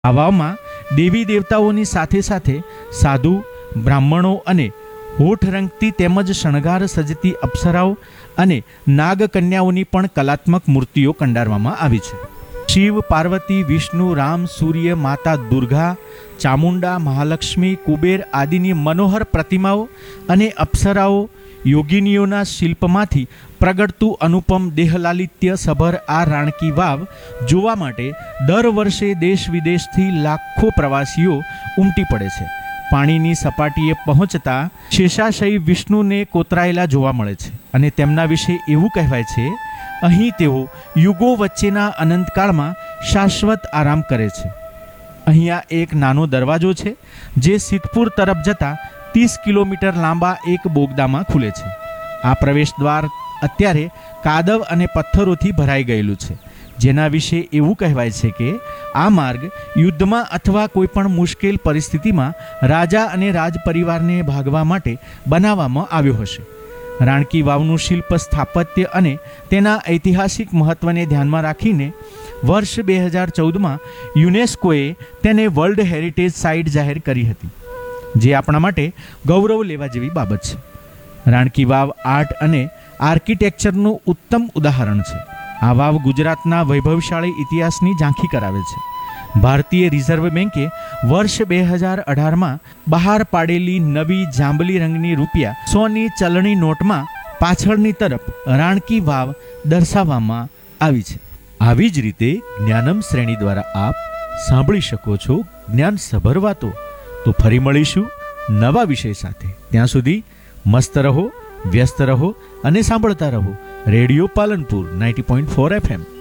આ વાવમાં દેવી દેવતાઓની સાથે સાથે સાધુ, બ્રાહ્મણો અને હોઠ રંગતી તેમજ શણગાર સજતી અપ્સરાઓ અને નાગકન્યાઓની પણ કલાત્મક મૂર્તિઓ કંડારવામાં આવી છે. શિવ, પાર્વતી, વિષ્ણુ, રામ, સૂર્ય, માતા દુર્ગા, ચામુંડા, મહાલક્ષ્મી, કુબેર આદિની મનોહર પ્રતિમાઓ અને અપ્સરાઓ યોગિનીઓના શિલ્પમાંથી પ્રગટતું અનુપમ દેહલાલિત્ય સભર આ રાણકી વાવ જોવા માટે દર વર્ષે દેશ વિદેશથી લાખો પ્રવાસીઓ ઉમટી પડે છે. પાણીની સપાટીએ પહોંચતા શેષાશયી વિષ્ણુને કોતરાયેલા જોવા મળે છે અને તેમના વિશે એવું કહેવાય છે, અહીં તેઓ યુગો વચ્ચેના અનંતકાળમાં શાશ્વત આરામ કરે છે. અહીંયા એક નાનો દરવાજો છે જે સિદ્ધપુર તરફ જતા 30 કિલોમીટર લાંબા એક બોગદામાં ખુલે છે. આ પ્રવેશ દ્વાર અત્યારે કાદવ અને પથ્થરોથી ભરાઈ ગયેલું છે, જેના વિશે એવું કહેવાય છે કે આ માર્ગ યુદ્ધમાં અથવા કોઈપણ મુશ્કેલ પરિસ્થિતિમાં રાજા અને રાજ પરિવારને ભાગવા માટે બનાવવામાં આવ્યો હશે. રાણકી વાવનું શિલ્પ સ્થાપત્ય અને તેના ઐતિહાસિક મહત્વને ધ્યાનમાં રાખીને વર્ષ 2014માં યુનેસ્કોએ તેને વર્લ્ડ હેરિટેજ સાઇટ જાહેર કરી હતી, જે આપણા માટે ગૌરવ લેવા જેવી બાબત છે. રાણકી વાવ આર્ટ અને આર્કિટેક્ચરનું ઉત્તમ ઉદાહરણ છે. આ વાવ ગુજરાતના વૈભવશાળી ઇતિહાસની ઝાંખી કરાવે છે. ભારતીય રિઝર્વ બેન્કે વર્ષ 2018માં બહાર પાડેલી નવી જાંબલી રંગની ₹100ની ચલણી નોટમાં પાછળની તરફ રાણકી વાવ દર્શાવવામાં આવી છે. આવી જ રીતે જ્ઞાનમ શ્રેણી દ્વારા આપ સાંભળી શકો છો જ્ઞાનસભર વાતો. તો ફરી મળીશું નવા વિષય સાથે. ત્યાં સુધી મસ્ત રહો, વ્યસ્ત રહો અને સાંભળતા રહો રેડિયો પાલનપુર 90.4 FM.